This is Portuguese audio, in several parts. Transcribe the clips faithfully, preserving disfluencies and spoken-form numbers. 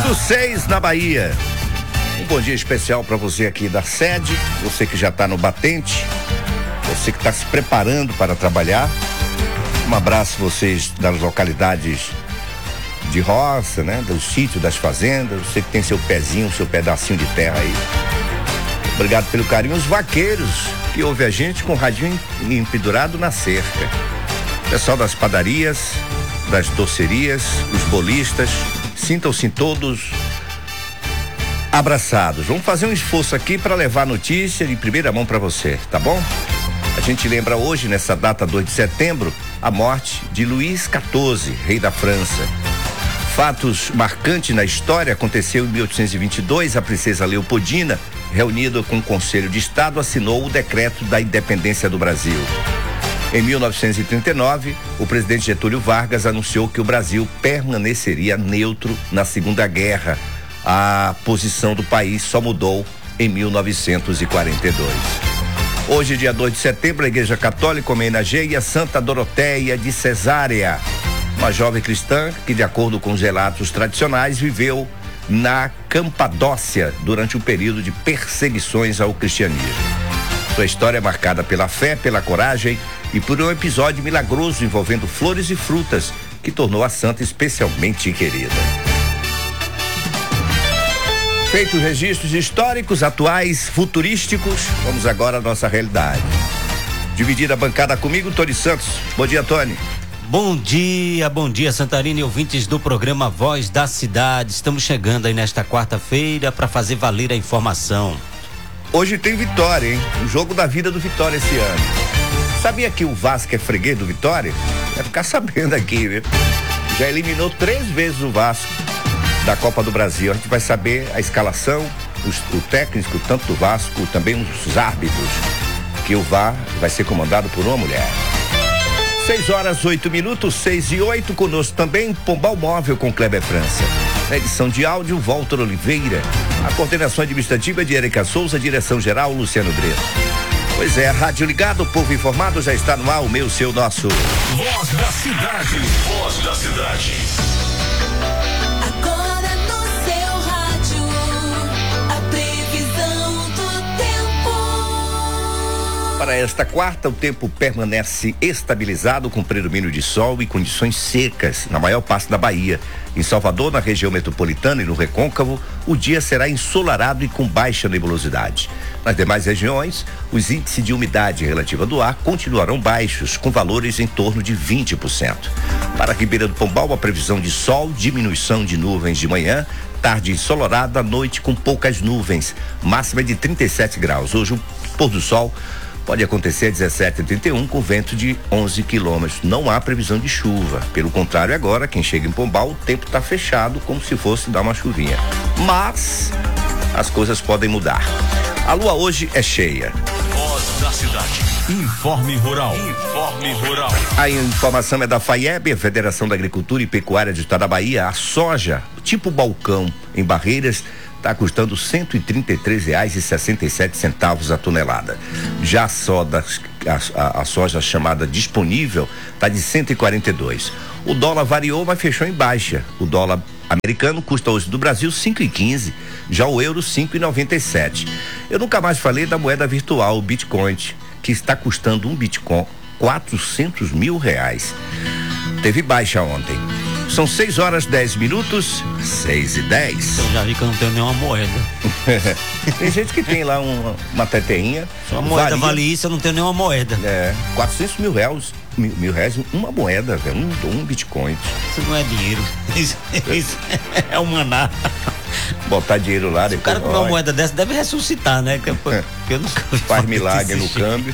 oito seis na Bahia. Um bom dia especial para você aqui da sede, você que já está no batente, você que está se preparando para trabalhar. Um abraço a vocês das localidades de roça, né? Do sítio, das fazendas, você que tem seu pezinho, seu pedacinho de terra aí. Obrigado pelo carinho. Os vaqueiros que ouvem a gente com o radinho empedurado na cerca. Pessoal das padarias, das docerias, os bolistas, sintam-se todos abraçados. Vamos fazer um esforço aqui para levar a notícia de primeira mão para você, tá bom? A gente lembra hoje, nessa data dois de setembro, a morte de Luís quatorze, rei da França. Fatos marcantes na história. Aconteceu em mil oitocentos e vinte e dois, a princesa Leopoldina, reunida com o Conselho de Estado, assinou o decreto da independência do Brasil. Em mil novecentos e trinta e nove, o presidente Getúlio Vargas anunciou que o Brasil permaneceria neutro na Segunda Guerra. A posição do país só mudou em mil novecentos e quarenta e dois. Hoje, dia dois de setembro, a Igreja Católica homenageia Santa Doroteia de Cesárea, uma jovem cristã que, de acordo com os relatos tradicionais, viveu na Campadócia durante o período de perseguições ao cristianismo. Sua história é marcada pela fé, pela coragem e por um episódio milagroso envolvendo flores e frutas que tornou a santa especialmente querida. Feitos registros históricos, atuais, futurísticos, vamos agora à nossa realidade. Dividir a bancada comigo, Tony Santos. Bom dia, Tony. Bom dia, bom dia, Santarina e ouvintes do programa Voz da Cidade. Estamos chegando aí nesta quarta-feira para fazer valer a informação. Hoje tem Vitória, hein? O jogo da vida do Vitória esse ano. Sabia que o Vasco é freguês do Vitória? Vai ficar sabendo aqui, viu? Já eliminou três vezes o Vasco da Copa do Brasil. A gente vai saber a escalação, os, o técnico, tanto do Vasco, também os árbitros, que o V A R vai ser comandado por uma mulher. seis horas, oito minutos, seis e oito, conosco também Pombal Móvel com Kleber França. Na edição de áudio, Walter Oliveira. A coordenação administrativa de Érica Souza, direção geral Luciano Brito. Pois é, rádio ligado, povo informado, já está no ar, o meu, seu, nosso. Voz da Cidade. Voz da Cidade. Agora no seu rádio, a previsão do tempo. Para esta quarta, o tempo permanece estabilizado com predomínio de sol e condições secas na maior parte da Bahia. Em Salvador, na região metropolitana e no Recôncavo, o dia será ensolarado e com baixa nebulosidade. Nas demais regiões, os índices de umidade relativa do ar continuarão baixos, com valores em torno de vinte por cento. Para a Ribeira do Pombal, a previsão de sol, diminuição de nuvens de manhã, tarde ensolarada, noite com poucas nuvens, máxima de trinta e sete graus. Hoje, o pôr do sol pode acontecer às dezessete e trinta e um com vento de onze quilômetros. Não há previsão de chuva. Pelo contrário, agora, quem chega em Pombal, o tempo está fechado, como se fosse dar uma chuvinha. Mas as coisas podem mudar. A lua hoje é cheia. Voz da Cidade. Informe Rural. Informe Rural. A informação é da FAIEB, a Federação da Agricultura e Pecuária do Estado da Bahia. A soja, tipo balcão, em Barreiras, está custando cento e trinta e três reais e sessenta e sete centavos a tonelada. Já a, soda, a, a soja chamada disponível está de cento e quarenta e dois. O dólar variou, mas fechou em baixa. O dólar americano custa hoje do Brasil cinco e quinze, já o euro cinco e noventa e sete. Eu nunca mais falei da moeda virtual, o Bitcoin, que está custando um Bitcoin quatrocentos mil reais. Teve baixa ontem. São seis horas, dez minutos, seis e dez. Eu já vi que eu não tenho nenhuma moeda. Tem gente que tem lá uma, uma teteinha. Se uma moeda valia, vale isso, eu não tenho nenhuma moeda. É, quatrocentos mil reais, mil, mil reais, uma moeda, velho, um, um Bitcoin. Isso não é dinheiro. Isso, isso é um maná. Botar dinheiro lá, depois. O cara com uma moeda dessa deve ressuscitar, né? Que, é. que eu nunca vi. Faz milagre no câmbio.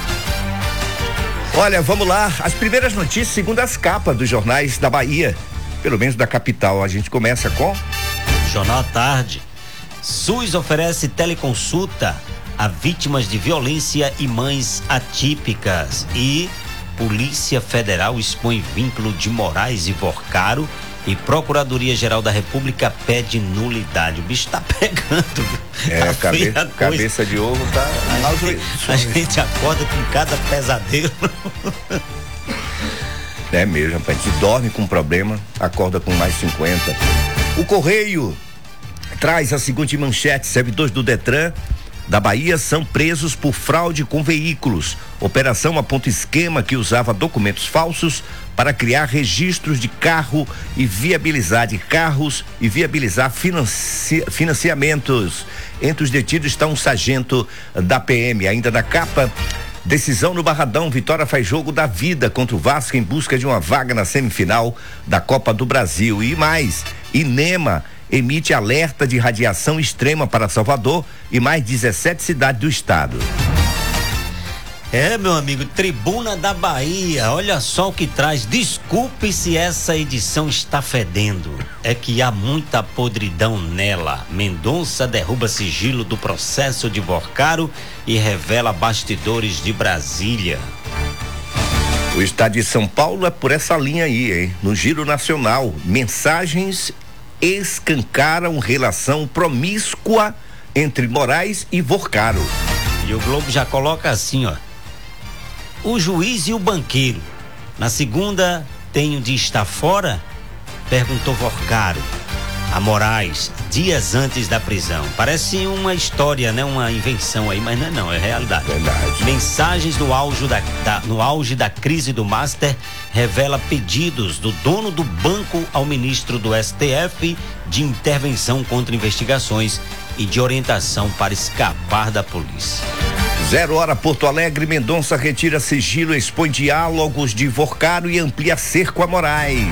Olha, vamos lá, as primeiras notícias segundo as capas dos jornais da Bahia, pelo menos da capital. A gente começa com Jornal à Tarde. SUS oferece teleconsulta a vítimas de violência e mães atípicas. E Polícia Federal expõe vínculo de Moraes e Vorcaro e Procuradoria-Geral da República pede nulidade. O bicho tá pegando. É, tá cabe, cabeça de ovo tá. A gente, a gente acorda com cada pesadelo. É mesmo, rapaz. A gente dorme com um problema, acorda com mais cinquenta. O Correio traz a seguinte manchete: servidores do Detran da Bahia são presos por fraude com veículos. Operação aponta esquema que usava documentos falsos para criar registros de carro e viabilizar de carros e viabilizar financi, financiamentos. Entre os detidos está um sargento da P M. Ainda na capa, decisão no Barradão, Vitória faz jogo da vida contra o Vasco em busca de uma vaga na semifinal da Copa do Brasil. E mais, INEMA emite alerta de radiação extrema para Salvador e mais dezessete cidades do estado. É, meu amigo, Tribuna da Bahia, olha só o que traz. Desculpe se essa edição está fedendo, é que há muita podridão nela. Mendonça derruba sigilo do processo de Vorcaro e revela bastidores de Brasília. O estado de São Paulo é por essa linha aí, hein? No giro nacional, mensagens escancaram relação promíscua entre Moraes e Vorcaro. E o Globo já coloca assim, ó: o juiz e o banqueiro. Na segunda, tenho de estar fora? Perguntou Vorcaro a Moraes dias antes da prisão. Parece uma história, né? Uma invenção aí, mas não é não, é realidade. Verdade. Mensagens no auge da, da, no auge da crise do Master revela pedidos do dono do banco ao ministro do S T F de intervenção contra investigações e de orientação para escapar da polícia. Zero hora, Porto Alegre, Mendonça retira sigilo, expõe diálogos de Vorcaro e amplia cerco a Moraes.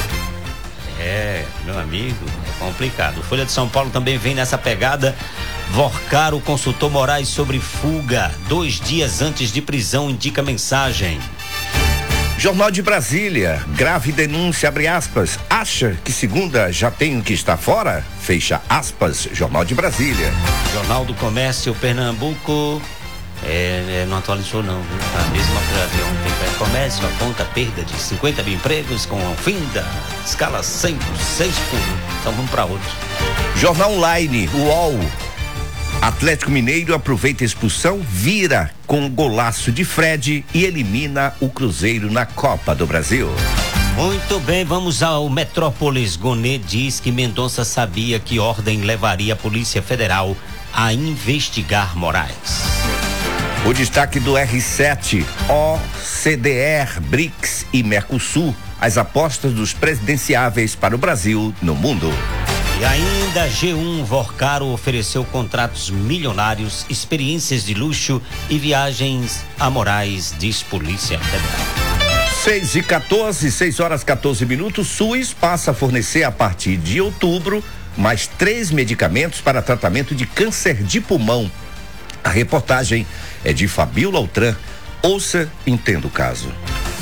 É, meu amigo, é complicado. Folha de São Paulo também vem nessa pegada. Vorcaro consultou Moraes sobre fuga. Dois dias antes de prisão, indica mensagem. Jornal de Brasília, grave denúncia, abre aspas, acha que segunda já tem que estar fora? Fecha aspas, Jornal de Brasília. Jornal do Comércio, Pernambuco, é, é, não atualizou não, viu? A mesma para ontem. O comércio aponta perda de cinquenta mil empregos com o fim da escala cem por seis por um. Então vamos para outro. Jornal Online, U O L. Atlético Mineiro aproveita a expulsão, vira com um golaço de Fred e elimina o Cruzeiro na Copa do Brasil. Muito bem, vamos ao Metrópolis. Gonet diz que Mendonça sabia que ordem levaria a Polícia Federal a investigar Moraes. O destaque do R sete, O C D E, BRICS e Mercosul, as apostas dos presidenciáveis para o Brasil no mundo. E ainda G um, Vorcaro ofereceu contratos milionários, experiências de luxo e viagens a Moraes, diz Polícia Federal. seis e quatorze, seis horas quatorze minutos, SUS passa a fornecer a partir de outubro mais três medicamentos para tratamento de câncer de pulmão. A reportagem é de Fabiola Altran. Ouça, entenda o caso.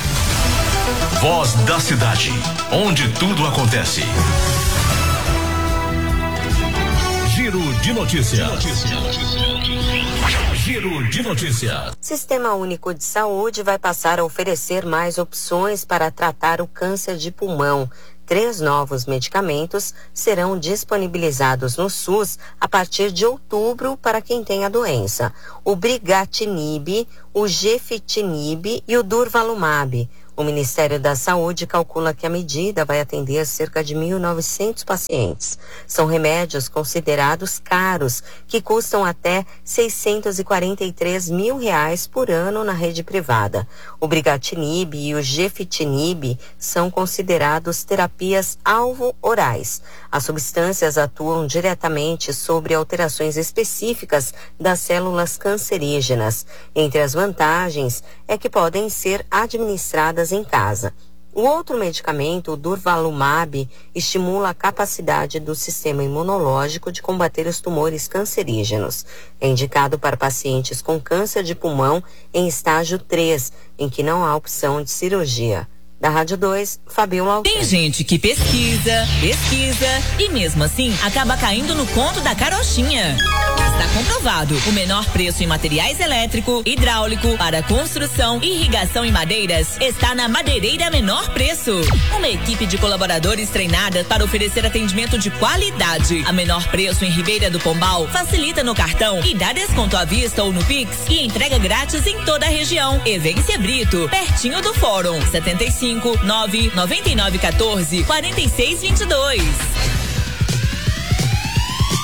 Voz da cidade, onde tudo acontece. Giro de notícias. Giro de notícias. Sistema Único de Saúde vai passar a oferecer mais opções para tratar o câncer de pulmão. Três novos medicamentos serão disponibilizados no SUS a partir de outubro para quem tem a doença: o Brigatinib, o Gefitinib e o Durvalumab. O Ministério da Saúde calcula que a medida vai atender cerca de mil e novecentos pacientes. São remédios considerados caros, que custam até seiscentos e quarenta e três mil reais por ano na rede privada. O Brigatinib e o Gefitinib são considerados terapias alvo orais. As substâncias atuam diretamente sobre alterações específicas das células cancerígenas. Entre as vantagens é que podem ser administradas em casa. O outro medicamento, o Durvalumab, estimula a capacidade do sistema imunológico de combater os tumores cancerígenos. É indicado para pacientes com câncer de pulmão em estágio três, em que não há opção de cirurgia. Da Rádio dois, Fabiola Altran. Tem gente que pesquisa, pesquisa e mesmo assim acaba caindo no conto da carochinha. Está comprovado. O menor preço em materiais elétrico, hidráulico, para construção, irrigação e madeiras está na Madeireira Menor Preço. Uma equipe de colaboradores treinada para oferecer atendimento de qualidade. A menor preço em Ribeira do Pombal facilita no cartão e dá desconto à vista ou no Pix e entrega grátis em toda a região. Evência Brito, pertinho do Fórum. setenta e cinco, nove nove nove um quatro, quatro seis dois dois.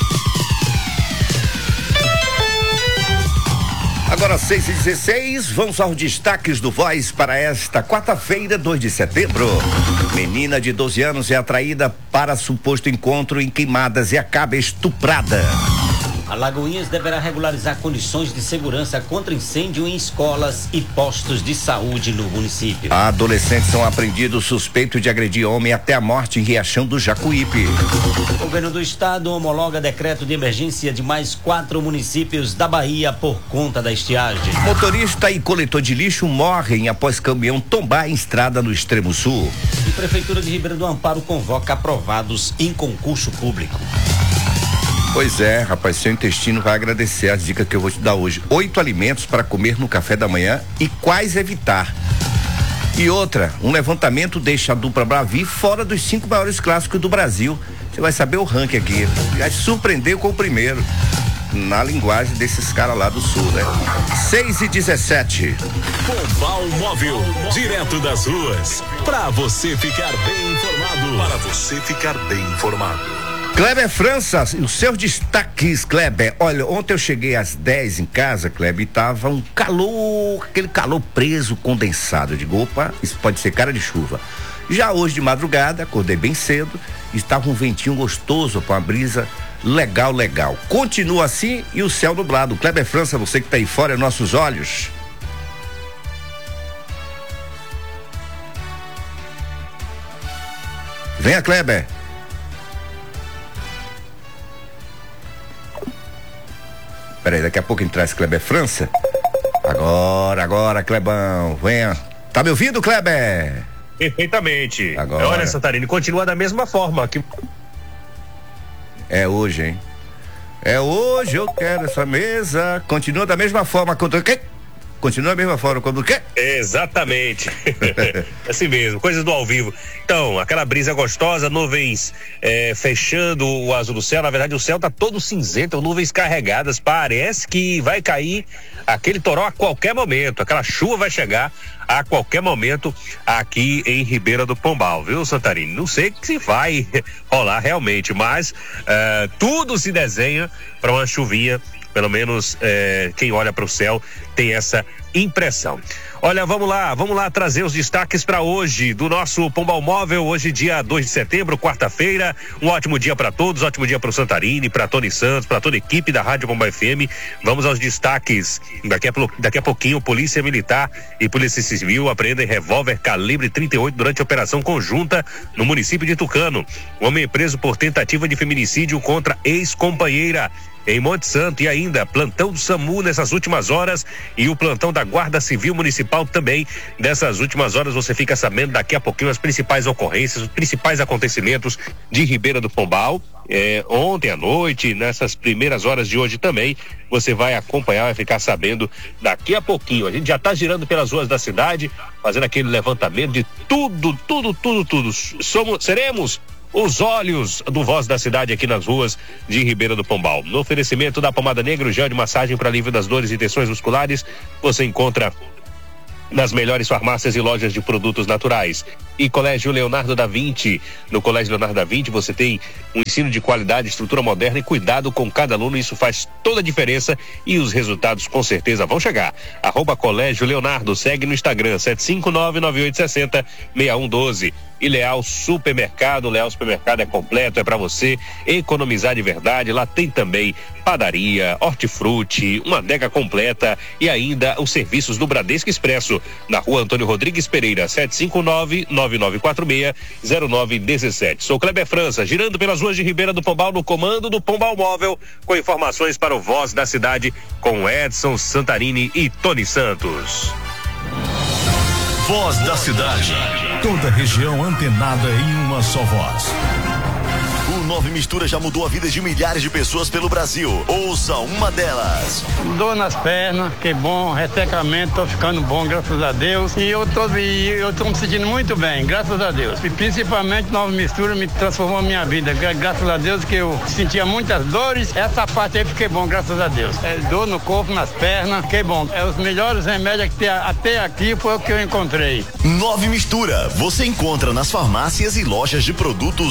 Agora seis e dezesseis, vamos aos destaques do Voz para esta quarta-feira, dois de setembro. Menina de doze anos é atraída para suposto encontro em Queimadas e acaba estuprada. Alagoinhas deverá regularizar condições de segurança contra incêndio em escolas e postos de saúde no município. Adolescentes são apreendidos suspeitos de agredir homem até a morte em Riachão do Jacuípe. O governo do estado homologa decreto de emergência de mais quatro municípios da Bahia por conta da estiagem. Motorista e coletor de lixo morrem após caminhão tombar em estrada no extremo sul. E Prefeitura de Ribeira do Amparo convoca aprovados em concurso público. Pois é, rapaz, seu intestino vai agradecer as dicas que eu vou te dar hoje. Oito alimentos para comer no café da manhã e quais evitar. E outra, um levantamento deixa a dupla Bravi fora dos cinco maiores clássicos do Brasil. Você vai saber o ranking aqui. Já te surpreendeu com o primeiro. Na linguagem desses caras lá do sul, né? seis e dezessete. Pombal Móvel, direto das ruas. Pra você ficar bem informado. Para você ficar bem informado. Kleber França, os seus destaques, Kleber. Olha, ontem eu cheguei às dez em casa, Kleber, e tava um calor, aquele calor preso, condensado. Eu digo, opa, isso pode ser cara de chuva. Já hoje de madrugada, acordei bem cedo, estava um ventinho gostoso, com uma brisa legal, legal. Continua assim e o céu nublado. Kleber França, você que tá aí fora, é nossos olhos. Venha, Kleber. Peraí, daqui a pouco a gente traz Kleber França. Agora, agora, Clebão, venha. Tá me ouvindo, Kleber? Perfeitamente. Agora. Olha, Santarino, continua da mesma forma. Que... É hoje, hein? É hoje, eu quero essa mesa. Continua da mesma forma. Quando... Continua da mesma forma. Quando o quê? Exatamente. Assim mesmo, coisas do ao vivo. Então, aquela brisa gostosa, nuvens é, fechando o azul do céu. Na verdade, o céu tá todo cinzento, nuvens carregadas. Parece que vai cair aquele toró a qualquer momento. Aquela chuva vai chegar a qualquer momento aqui em Ribeira do Pombal, viu, Santarino? Não sei se vai rolar realmente, mas uh, tudo se desenha para uma chuvinha. Pelo menos eh, quem olha para o céu tem essa impressão. Olha, vamos lá, vamos lá trazer os destaques para hoje do nosso Pombal Móvel. Hoje, dia dois de setembro, quarta-feira. Um ótimo dia para todos, ótimo dia para o Santarine, para Tony Santos, para toda a equipe da Rádio Pombal F M. Vamos aos destaques. Daqui a, daqui a pouquinho, Polícia Militar e Polícia Civil apreendem revólver calibre trinta e oito durante a operação conjunta no município de Tucano. O homem é preso por tentativa de feminicídio contra ex-companheira em Monte Santo. E ainda, plantão do SAMU nessas últimas horas e o plantão da Guarda Civil Municipal também. Nessas últimas horas você fica sabendo daqui a pouquinho as principais ocorrências, os principais acontecimentos de Ribeira do Pombal. É, ontem à noite, nessas primeiras horas de hoje também, você vai acompanhar, vai ficar sabendo daqui a pouquinho. A gente já está girando pelas ruas da cidade, fazendo aquele levantamento de tudo, tudo, tudo, tudo. Somos, seremos os olhos do Voz da Cidade aqui nas ruas de Ribeira do Pombal. No oferecimento da Pomada Negra, o gel de massagem para alívio das dores e tensões musculares, você encontra nas melhores farmácias e lojas de produtos naturais. E Colégio Leonardo da Vinci. No Colégio Leonardo da Vinci você tem um ensino de qualidade, estrutura moderna e cuidado com cada aluno. Isso faz toda a diferença e os resultados com certeza vão chegar. Arroba Colégio Leonardo, segue no Instagram sete cinco nove, nove oito seis zero, seis um um dois. E Leal Supermercado, Leal Supermercado é completo, é para você economizar de verdade. Lá tem também padaria, hortifruti, uma adega completa e ainda os serviços do Bradesco Expresso, na rua Antônio Rodrigues Pereira, sete cinco nove, nove nove quatro seis, zero nove um sete. Sou Kleber França, girando pelas ruas de Ribeira do Pombal no comando do Pombal Móvel, com informações para o Voz da Cidade, com Edson Santarini e Tony Santos. Voz da Cidade. Toda região antenada em uma só voz. O Nove Mistura já mudou a vida de milhares de pessoas pelo Brasil. Ouça uma delas. Dor nas pernas, que bom, ressecamento, tô ficando bom, graças a Deus. E eu tô, e eu tô me sentindo muito bem, graças a Deus. E principalmente Nove Mistura me transformou a minha vida. Graças a Deus que eu sentia muitas dores, essa parte aí fiquei bom, graças a Deus. É, dor no corpo, nas pernas, fiquei bom. É os melhores remédios que tem até aqui foi o que eu encontrei. Nove Mistura, você encontra nas farmácias e lojas de produtos